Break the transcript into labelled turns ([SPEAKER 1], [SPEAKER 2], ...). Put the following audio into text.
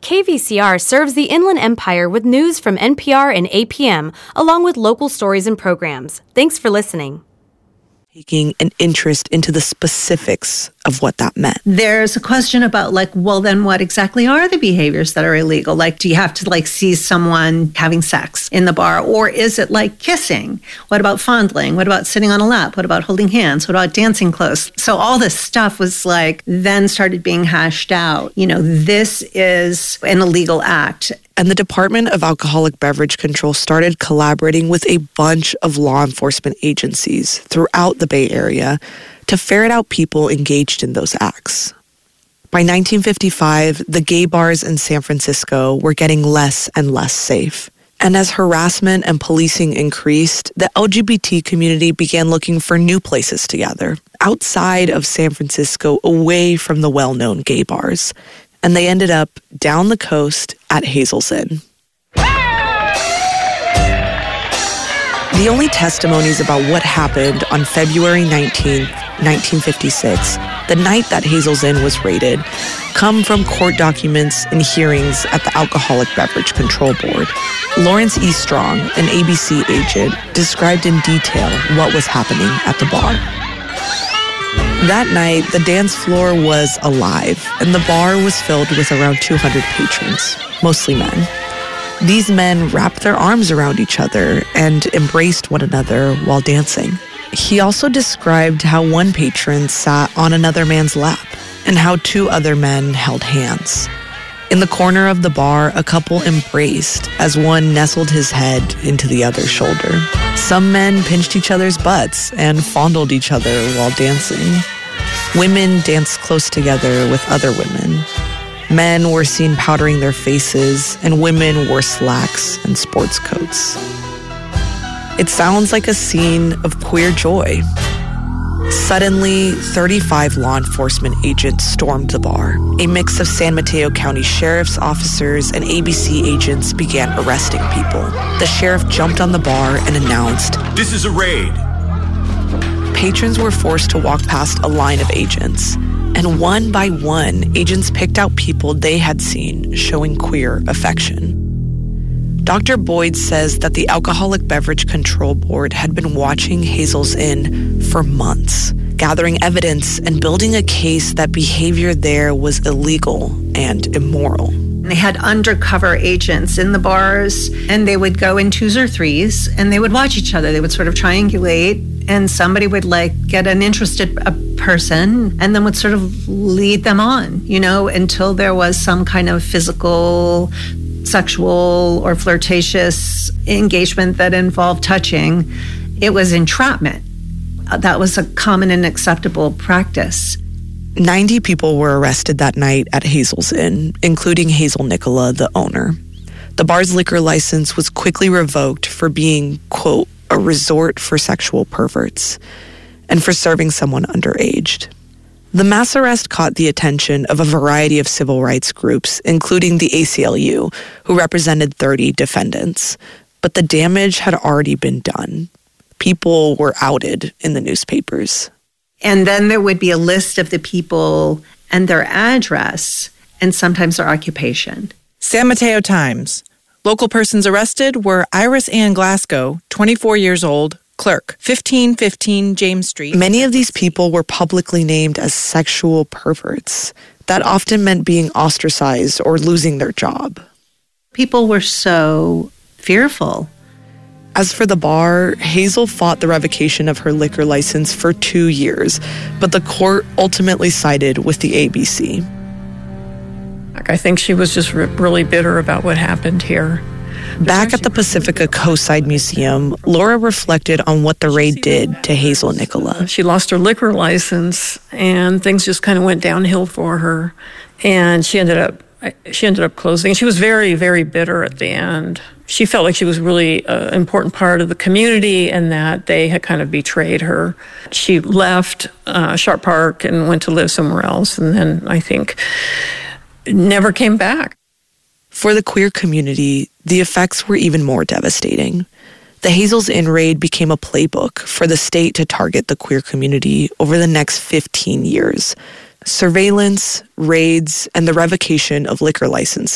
[SPEAKER 1] KVCR serves the Inland Empire with news from NPR and APM, along with local stories and programs. Thanks for listening.
[SPEAKER 2] Taking an interest into the specifics of what that meant.
[SPEAKER 3] There's a question about well, then what exactly are the behaviors that are illegal? Do you have to see someone having sex in the bar? Or is it kissing? What about fondling? What about sitting on a lap? What about holding hands? What about dancing close? So all this stuff was then started being hashed out. This is an illegal act.
[SPEAKER 2] And the Department of Alcoholic Beverage Control started collaborating with a bunch of law enforcement agencies throughout the Bay Area to ferret out people engaged in those acts. By 1955, the gay bars in San Francisco were getting less and less safe. And as harassment and policing increased, the LGBT community began looking for new places to gather, outside of San Francisco, away from the well-known gay bars. And they ended up down the coast at Hazel's Inn. The only testimonies about what happened on February 19th, 1956, the night that Hazel's Inn was raided, come from court documents and hearings at the Alcoholic Beverage Control Board. Lawrence E. Strong, an ABC agent, described in detail what was happening at the bar. That night, the dance floor was alive, and the bar was filled with around 200 patrons, mostly men. These men wrapped their arms around each other and embraced one another while dancing. He also described how one patron sat on another man's lap and how two other men held hands. In the corner of the bar, a couple embraced as one nestled his head into the other's shoulder. Some men pinched each other's butts and fondled each other while dancing. Women danced close together with other women. Men were seen powdering their faces, and women wore slacks and sports coats. It sounds like a scene of queer joy. Suddenly, 35 law enforcement agents stormed the bar. A mix of San Mateo County sheriff's officers and ABC agents began arresting people. The sheriff jumped on the bar and announced,
[SPEAKER 4] "This is a raid."
[SPEAKER 2] Patrons were forced to walk past a line of agents, and one by one, agents picked out people they had seen showing queer affection. Dr. Boyd says that the Alcoholic Beverage Control Board had been watching Hazel's Inn for months, gathering evidence and building a case that behavior there was illegal and immoral.
[SPEAKER 3] They had undercover agents in the bars, and they would go in twos or threes, and they would watch each other. They would sort of triangulate, and somebody would get an interested person and then would sort of lead them on, until there was some kind of physical, sexual, or flirtatious engagement that involved touching. It was entrapment. That was a common and acceptable practice.
[SPEAKER 2] 90 people were arrested that night at Hazel's Inn, including Hazel Nicola, the owner. The bar's liquor license was quickly revoked for being, quote, a resort for sexual perverts, and for serving someone underage. The mass arrest caught the attention of a variety of civil rights groups, including the ACLU, who represented 30 defendants. But the damage had already been done. People were outed in the newspapers.
[SPEAKER 3] And then there would be a list of the people and their address, and sometimes their occupation.
[SPEAKER 5] San Mateo Times. Local persons arrested were Iris Ann Glasgow, 24 years old, clerk, 1515 James Street.
[SPEAKER 2] Many of these people were publicly named as sexual perverts. That often meant being ostracized or losing their job.
[SPEAKER 3] People were so fearful.
[SPEAKER 2] As for the bar, Hazel fought the revocation of her liquor license for 2 years, but the court ultimately sided with the ABC.
[SPEAKER 6] I think she was just really bitter about what happened here.
[SPEAKER 2] Back at the Pacifica Coastside Museum, Laura reflected on what the raid did to Hazel Nicola.
[SPEAKER 6] She lost her liquor license, and things just kind of went downhill for her, and she ended up closing. She was very, very bitter at the end. She felt like she was really an important part of the community and that they had kind of betrayed her. She left Sharp Park and went to live somewhere else, and then I think never came back.
[SPEAKER 2] For the queer community, the effects were even more devastating. The Hazel's Inn raid became a playbook for the state to target the queer community over the next 15 years. Surveillance, raids, and the revocation of liquor licenses